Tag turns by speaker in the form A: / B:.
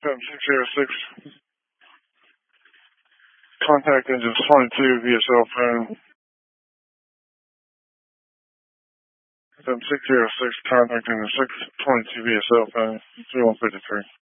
A: 606. Contact engine 22 via cell phone. 606, contact engine 622 via cell phone. 3153.